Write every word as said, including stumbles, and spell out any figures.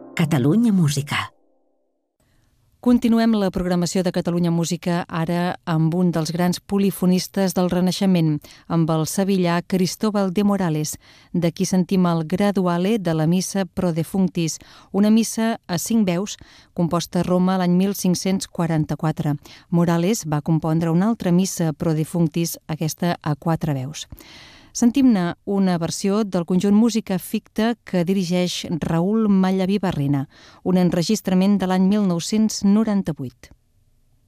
Catalunya Música. Continuem la programació de Catalunya Música ara amb un dels grans polifonistes del Renaixement, amb el sevillà Cristóbal de Morales. D'aquí sentim el Graduale de la Missa Pro Defunctis, una missa a cinc veus composta a Roma l'any mil cinc-cents quaranta-quatre. Morales va compondre una altra missa Pro Defunctis, aquesta a quatre veus. Sentim-ne una versió del conjunt Música Ficta que dirigeix Raül Mallaví Barrena, un enregistrament de l'any mil nou-cents noranta-vuit.